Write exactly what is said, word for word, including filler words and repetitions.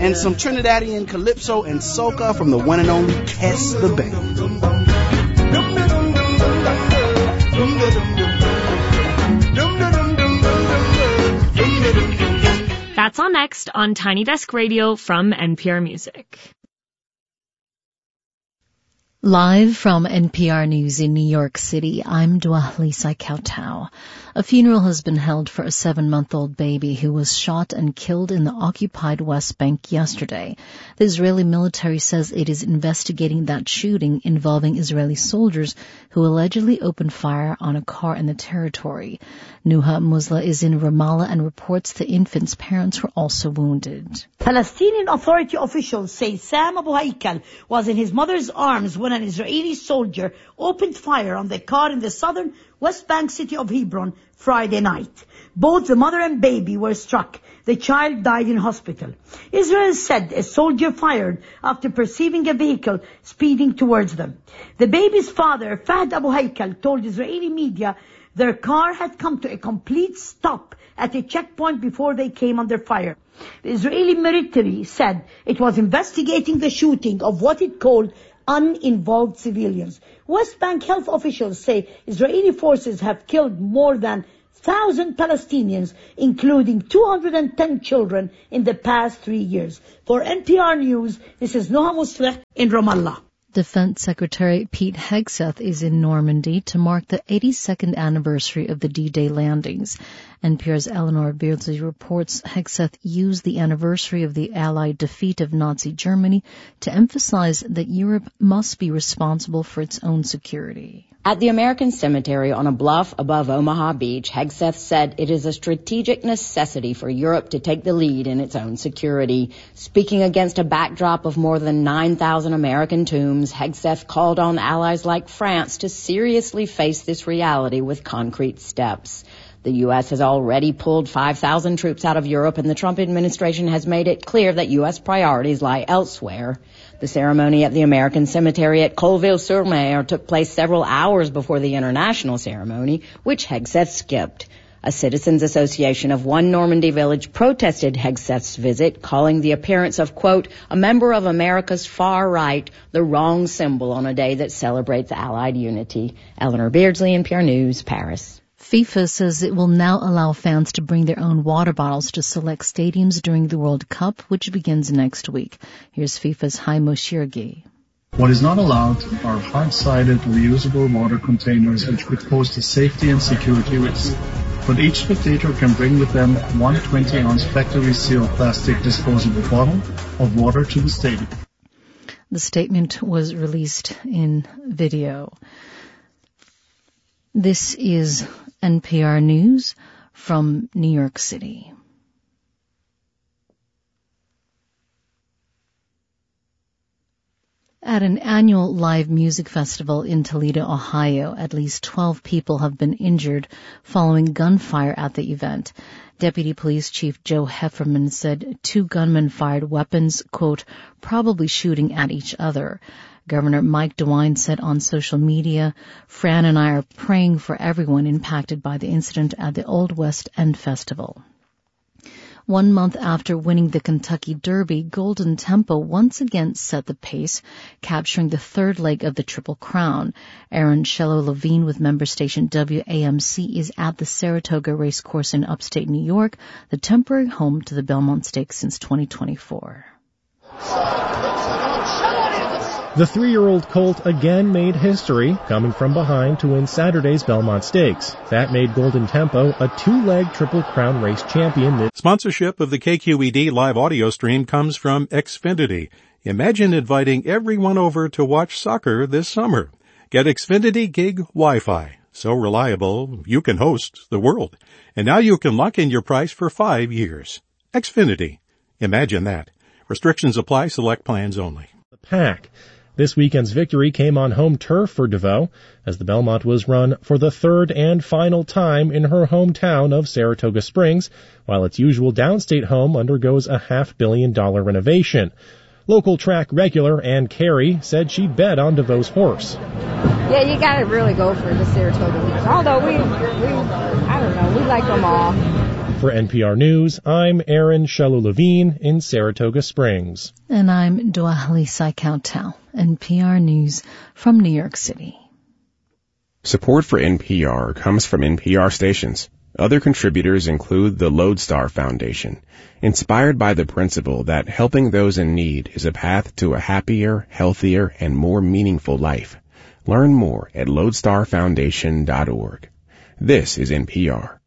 and some Trinidadian calypso and soca from the one and only Kes the Band. That's all next on Tiny Desk Radio from N P R Music. Live from N P R News in New York City, I'm Dua Lisa Kautau. A funeral has been held for a seven-month-old baby who was shot and killed in the occupied West Bank yesterday. The Israeli military says it is investigating that shooting involving Israeli soldiers who allegedly opened fire on a car in the territory. Nuha Musla is in Ramallah and reports the infant's parents were also wounded. Palestinian Authority officials say Sam Abu Haikal was in his mother's arms when an Israeli soldier opened fire on the car in the southern West Bank city of Hebron Friday night. Both the mother and baby were struck. The child died in hospital. Israel said a soldier fired after perceiving a vehicle speeding towards them. The baby's father, Fahd Abu Haikal, told Israeli media their car had come to a complete stop at a checkpoint before they came under fire. The Israeli military said it was investigating the shooting of what it called uninvolved civilians. West Bank health officials say Israeli forces have killed more than one thousand Palestinians, including two hundred ten children in the past three years. For N P R News, this is Noha Musleh in Ramallah. Defense Secretary Pete Hegseth is in Normandy to mark the eighty-second anniversary of the D-Day landings. N P R's Eleanor Beardsley reports Hegseth used the anniversary of the Allied defeat of Nazi Germany to emphasize that Europe must be responsible for its own security. At the American Cemetery on a bluff above Omaha Beach, Hegseth said it is a strategic necessity for Europe to take the lead in its own security. Speaking against a backdrop of more than nine thousand American tombs, Hegseth called on allies like France to seriously face this reality with concrete steps. The U S has already pulled five thousand troops out of Europe, and the Trump administration has made it clear that U S priorities lie elsewhere. The ceremony at the American Cemetery at Colville-sur-Mer took place several hours before the international ceremony, which Hegseth skipped. A citizens' association of one Normandy village protested Hegseth's visit, calling the appearance of, quote, a member of America's far right the wrong symbol on a day that celebrates Allied unity. Eleanor Beardsley, N P R News, Paris. FIFA says it will now allow fans to bring their own water bottles to select stadiums during the World Cup, which begins next week. Here's FIFA's Haimo Shirgi. What is not allowed are hard-sided reusable water containers which could pose a safety and security risk. But each spectator can bring with them one twenty-ounce factory-sealed plastic disposable bottle of water to the stadium. The statement was released in video. This is N P R News from New York City. At an annual live music festival in Toledo, Ohio, at least twelve people have been injured following gunfire at the event. Deputy Police Chief Joe Hefferman said two gunmen fired weapons, quote, probably shooting at each other. Governor Mike DeWine said on social media, Fran and I are praying for everyone impacted by the incident at the Old West End Festival. One month after winning the Kentucky Derby, Golden Tempo once again set the pace, capturing the third leg of the Triple Crown. Aaron Shello-Levine with member station W A M C is at the Saratoga Racecourse in upstate New York, the temporary home to the Belmont Stakes since twenty twenty-four. The three-year-old colt again made history, coming from behind to win Saturday's Belmont Stakes. That made Golden Tempo a two-leg Triple Crown race champion. This Sponsorship of the K Q E D live audio stream comes from Xfinity. Imagine inviting everyone over to watch soccer this summer. Get Xfinity Gig Wi-Fi. So reliable, you can host the world. And now you can lock in your price for five years. Xfinity. Imagine that. Restrictions apply. Select plans only. The pack. This weekend's victory came on home turf for DeVoe, as the Belmont was run for the third and final time in her hometown of Saratoga Springs, while its usual downstate home undergoes a half-billion dollar renovation. Local track regular Ann Carey said she'd bet on DeVoe's horse. Yeah, you got to really go for the Saratoga Leagues. Although we, we, I don't know, we like them all. For N P R News, I'm Aaron Shello-Levine in Saratoga Springs. And I'm Dwahali Saikautel, N P R News from New York City. Support for N P R comes from N P R stations. Other contributors include the Lodestar Foundation, inspired by the principle that helping those in need is a path to a happier, healthier, and more meaningful life. Learn more at lodestar foundation dot org. This is N P R.